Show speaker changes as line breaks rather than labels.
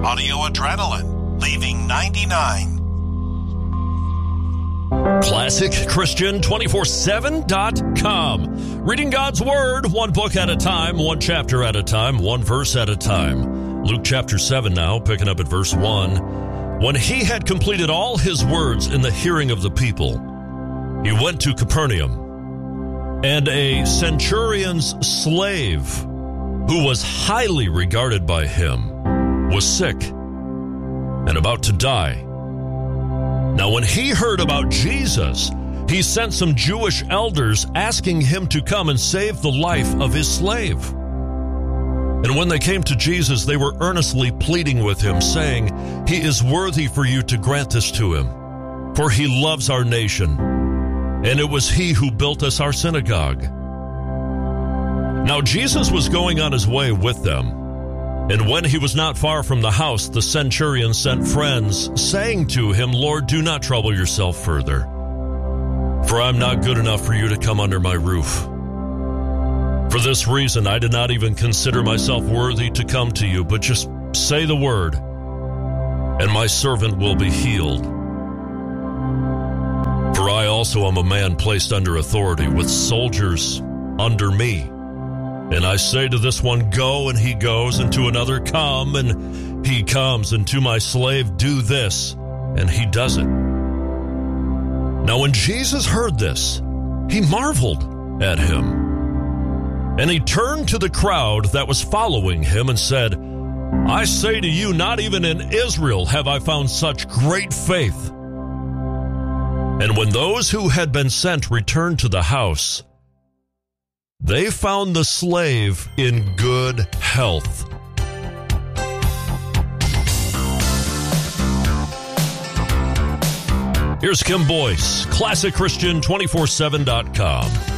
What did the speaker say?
Audio Adrenaline, leaving 99.
ClassicChristian247.com. Reading God's Word, one book at a time, one chapter at a time, one verse at a time. Luke chapter 7 now, picking up at verse 1. When he had completed all his words in the hearing of the people, he went to Capernaum. And a centurion's slave, who was highly regarded by him, was sick and about to die. Now when he heard about Jesus, he sent some Jewish elders asking him to come and save the life of his slave. And when they came to Jesus, they were earnestly pleading with him, saying, "He is worthy for you to grant this to him, for he loves our nation, and it was he who built us our synagogue." Now Jesus was going on his way with them, and when he was not far from the house, the centurion sent friends, saying to him, "Lord, do not trouble yourself further, for I am not good enough for you to come under my roof. For this reason I did not even consider myself worthy to come to you, but just say the word, and my servant will be healed. For I also am a man placed under authority, with soldiers under me. And I say to this one, go, and he goes, and to another, come, and he comes, and to my slave, do this, and he does it." Now when Jesus heard this, he marveled at him. And he turned to the crowd that was following him and said, "I say to you, not even in Israel have I found such great faith." And when those who had been sent returned to the house, they found the slave in good health. Here's Kim Boyce, ClassicChristian247.com.